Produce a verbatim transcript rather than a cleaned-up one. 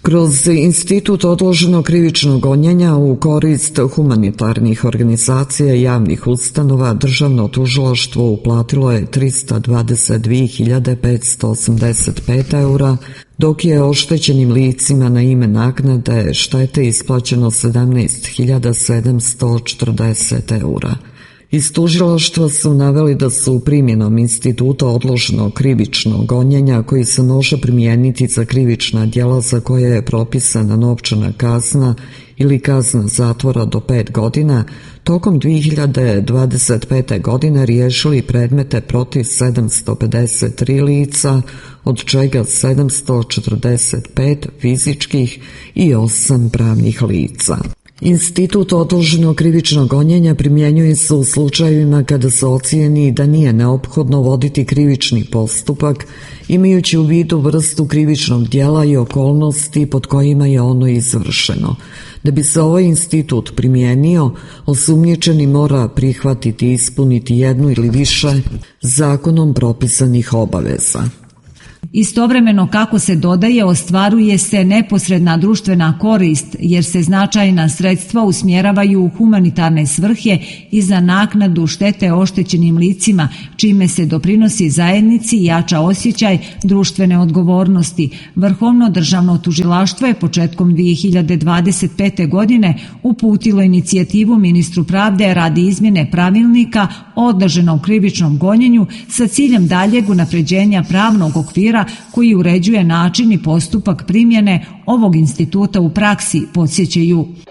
Kroz institut odloženog krivičnog gonjenja u korist humanitarnih organizacija i javnih ustanova državno tužilaštvo uplatilo je trista dvadeset dvije hiljade petsto osamdeset pet eura, dok je oštećenim licima na ime naknade štete isplaćeno sedamnaest hiljada sedamsto četrdeset eura. Iz tužilaštva su naveli da su primjenom instituta odloženog krivičnog gonjenja, koji se može primijeniti za krivična djela za koje je propisana novčana kazna ili kazna zatvora do pet godina, tokom dvije hiljade dvadeset pete. godine riješili predmete protiv sedamsto pedeset tri lica, od čega sedamsto četrdeset pet fizičkih i osam pravnih lica. Institut odloženog krivičnog gonjenja primjenjuje se u slučajevima kada se ocijeni da nije neophodno voditi krivični postupak, imajući u vidu vrstu krivičnog djela i okolnosti pod kojima je ono izvršeno. Da bi se ovaj institut primijenio, osumnjičeni mora prihvatiti i ispuniti jednu ili više zakonom propisanih obaveza. Istovremeno, kako se dodaje, ostvaruje se neposredna društvena korist jer se značajna sredstva usmjeravaju u humanitarne svrhe i za naknadu štete oštećenim licima, čime se doprinosi zajednici i jača osjećaj društvene odgovornosti. Vrhovno državno tužilaštvo je početkom dvije hiljade dvadeset pete. godine uputilo inicijativu ministru pravde radi izmjene pravilnika o odloženom krivičnom gonjenju sa ciljem daljeg unapređenja pravnog okvira koji uređuje način i postupak primjene ovog instituta u praksi, podsjećaju.